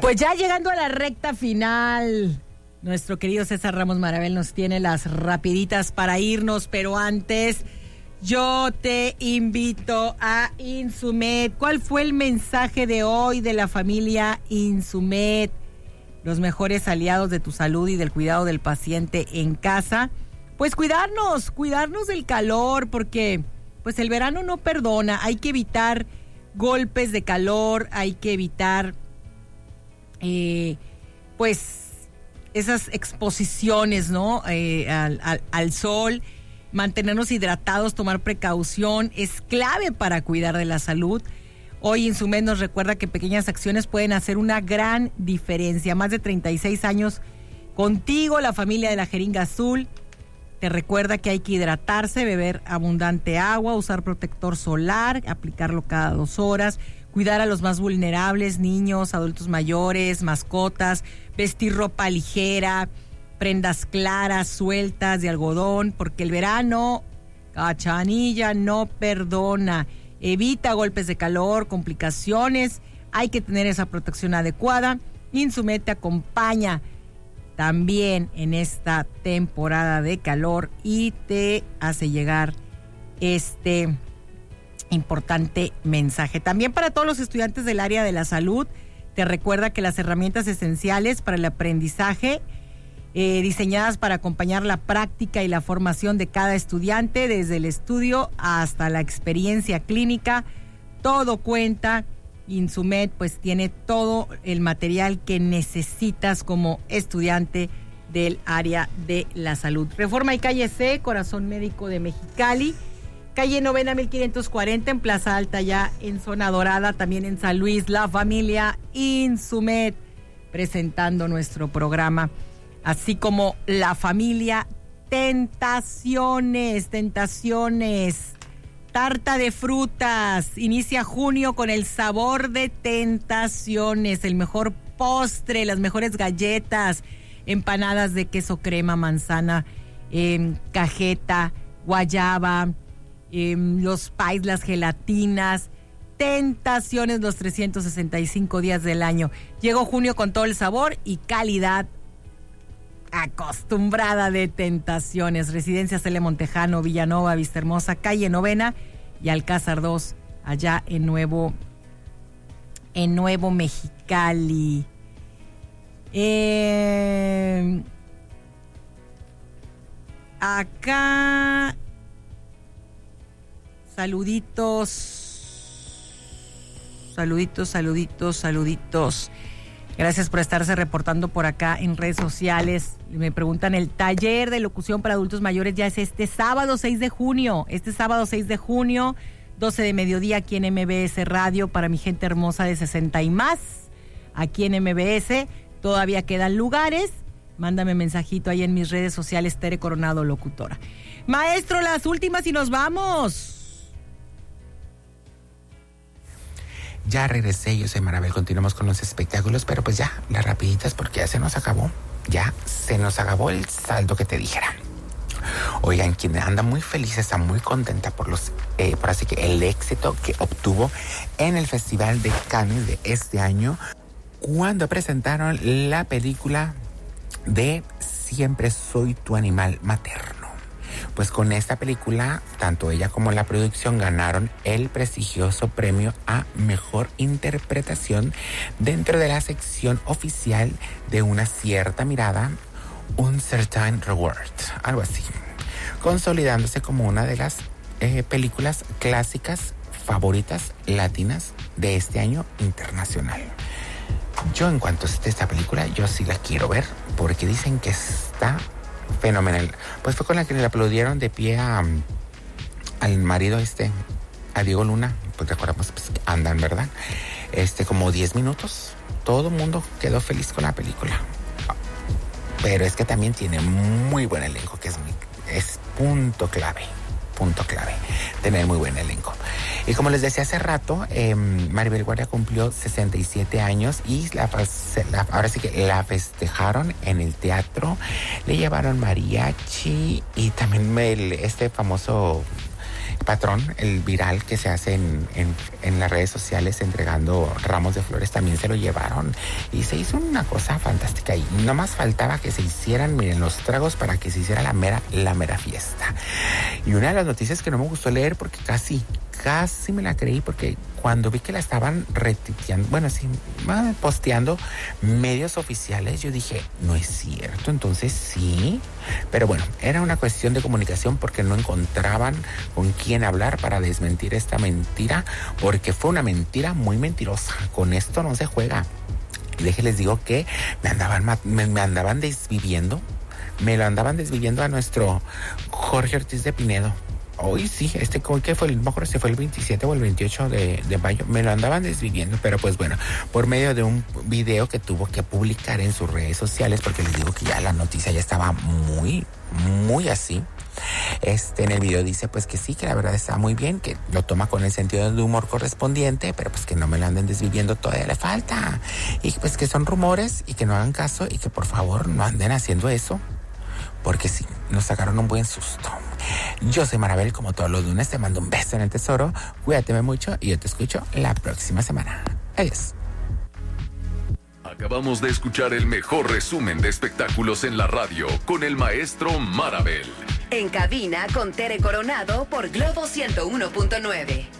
Pues ya llegando a la recta final, nuestro querido César Ramos Marabel nos tiene las rapiditas para irnos, pero antes yo te invito a Insumed. ¿Cuál fue el mensaje de hoy de la familia Insumed? Los mejores aliados de tu salud y del cuidado del paciente en casa. Pues cuidarnos del calor, porque pues el verano no perdona. Hay que evitar golpes de calor, hay que evitar pues esas exposiciones, ¿no? Al sol, mantenernos hidratados, tomar precaución, es clave para cuidar de la salud. Hoy Insumed nos recuerda que pequeñas acciones pueden hacer una gran diferencia. Más de 36 años contigo, la familia de la Jeringa Azul te recuerda que hay que hidratarse, beber abundante agua, usar protector solar, aplicarlo cada 2 horas, cuidar a los más vulnerables, niños, adultos mayores, mascotas, vestir ropa ligera, prendas claras, sueltas, de algodón, porque el verano, Cachanilla, no perdona. Evita golpes de calor, complicaciones, hay que tener esa protección adecuada. Insumed te acompaña también en esta temporada de calor y te hace llegar este importante mensaje. También para todos los estudiantes del área de la salud, te recuerda que las herramientas esenciales para el aprendizaje, diseñadas para acompañar la práctica y la formación de cada estudiante, desde el estudio hasta la experiencia clínica, todo cuenta. Insumed pues tiene todo el material que necesitas como estudiante del área de la salud. Reforma y Calle C, Corazón Médico de Mexicali, calle Novena 1540 en Plaza Alta, ya en Zona Dorada, también en San Luis, la familia Insumed presentando nuestro programa, así como la familia Tentaciones. Tarta de frutas, inicia junio con el sabor de Tentaciones, el mejor postre, las mejores galletas, empanadas de queso crema, manzana, cajeta, guayaba, los pies, las gelatinas. Tentaciones los 365 días del año. Llegó junio con todo el sabor y calidad acostumbrada de Tentaciones. Residencia Cele Montejano, Villanova, Vistahermosa, calle Novena y Alcázar 2, allá en Nuevo Mexicali. Acá saluditos. Gracias por estarse reportando por acá en redes sociales. Me preguntan, el taller de locución para adultos mayores ya es este sábado 6 de junio. 12 de mediodía aquí en MBS Radio, para mi gente hermosa de 60 y más. Aquí en MBS todavía quedan lugares. Mándame mensajito ahí en mis redes sociales, Tere Coronado Locutora. Maestro, las últimas y nos vamos. Ya regresé, yo soy Marabel, continuamos con los espectáculos, pero pues ya, las rapiditas porque ya se nos acabó el saldo que te dijera. Oigan, quien anda muy feliz, está muy contenta por así que el éxito que obtuvo en el Festival de Cannes de este año, cuando presentaron la película de Siempre soy tu animal materno. Pues con esta película, tanto ella como la producción ganaron el prestigioso premio a Mejor Interpretación dentro de la sección oficial de Una Cierta Mirada, un Certain Reward, algo así, consolidándose como una de las películas clásicas favoritas latinas de este año internacional. Yo, en cuanto esté esta película, yo sí la quiero ver, porque dicen que está fenomenal. Pues fue con la que le aplaudieron de pie al marido a Diego Luna. Pues recordamos, pues andan, ¿verdad? Como 10 minutos. Todo el mundo quedó feliz con la película. Pero es que también tiene muy buen elenco, que es punto clave, tener muy buen elenco. Y como les decía hace rato, Maribel Guardia cumplió 67 años y ahora sí que la festejaron en el teatro. Le llevaron mariachi y también este famoso patrón, el viral que se hace en las redes sociales entregando ramos de flores, también se lo llevaron y se hizo una cosa fantástica y no más faltaba que se hicieran, miren, los tragos para que se hiciera la mera fiesta. Y una de las noticias que no me gustó leer porque casi me la creí, porque cuando vi que la estaban posteando medios oficiales, yo dije, no es cierto, entonces sí, pero bueno, era una cuestión de comunicación porque no encontraban con quién hablar para desmentir esta mentira, porque fue una mentira muy mentirosa. Con esto no se juega. Y déjenles digo que me andaban desviviendo, me lo andaban desviviendo a nuestro Jorge Ortiz de Pinedo. Hoy sí, que fue no creo si fue el 27 o el 28 de mayo, me lo andaban desviviendo, pero pues bueno, por medio de un video que tuvo que publicar en sus redes sociales, porque les digo que ya la noticia ya estaba muy así. En el video dice pues que sí, que la verdad está muy bien, que lo toma con el sentido de humor correspondiente, pero pues que no me lo anden desviviendo, todavía le falta. Y pues que son rumores y que no hagan caso y que por favor no anden haciendo eso, porque sí, nos sacaron un buen susto. Yo soy Marabel, como todos los lunes, te mando un beso en el tesoro, cuídate mucho y yo te escucho la próxima semana. Adiós. Acabamos de escuchar el mejor resumen de espectáculos en la radio con el maestro Marabel. En cabina con Tere Coronado por Globo 101.9.